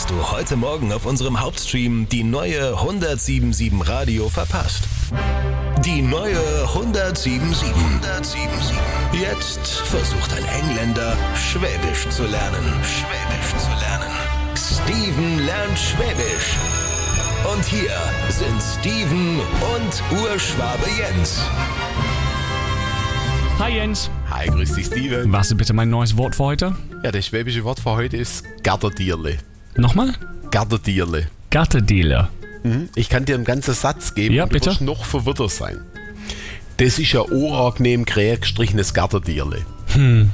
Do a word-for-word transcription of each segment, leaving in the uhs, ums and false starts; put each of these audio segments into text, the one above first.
hast du heute Morgen auf unserem Hauptstream die neue hundertsiebensundsieben Radio verpasst? Die neue hundertsiebensundsieben. hundertsiebenundsieben. Jetzt versucht ein Engländer, Schwäbisch zu lernen. Schwäbisch zu lernen. Steven lernt Schwäbisch. Und hier sind Steven und Urschwabe Jens. Hi Jens. Hi, grüß dich Steven. Was ist bitte mein neues Wort für heute? Ja, das schwäbische Wort für heute ist Garderdierle. Nochmal? Garderdierle. Gattedieler. Mhm. Ich kann dir einen ganzen Satz geben Ja, und du bitte. wirst noch verwirrter sein. Das ist ein unangenehm grä gestrichenes Garderdierle. Hm.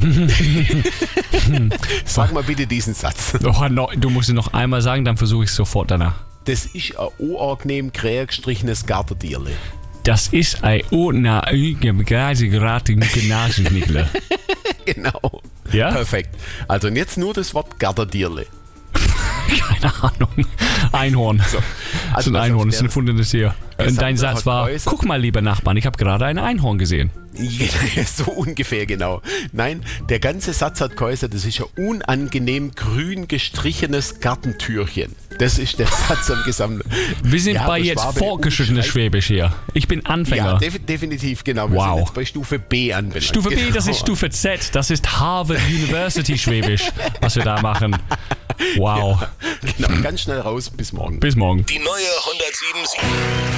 Sag mal bitte diesen Satz. Oh, no, du musst es noch einmal sagen, dann versuche ich es sofort danach. Das ist ein unangenehm grä gestrichenes Garderdierle. Das ist ein ungegrasigeraten Nasenschnickler. Genau. Ja? Perfekt. Also und jetzt nur das Wort Garderdierle. Keine Ahnung. Einhorn. So. Das ist ein pass Einhorn, auf, das ist ein der- erfundenes Tier. Und dein Gesamte Satz war, Häuser- guck mal, lieber Nachbarn, ich habe gerade ein Einhorn gesehen. Ja, so ungefähr, genau. Nein, der ganze Satz hat geheißen, das ist ein unangenehm grün gestrichenes Gartentürchen. Das ist der Satz am Gesamten. Wir sind Ja, bei aber jetzt Schwabe fortgeschrittenes umschreibt- Schwäbisch hier. Ich bin Anfänger. Ja, def- definitiv, genau. Wir Wow. sind jetzt bei Stufe B anbelangt. Stufe B, genau. das ist Stufe Z. Das ist Harvard University Schwäbisch, was wir da machen. Wow. Genau, ganz schnell raus, bis morgen. Bis morgen. Die neue hundertsiebenundsieben.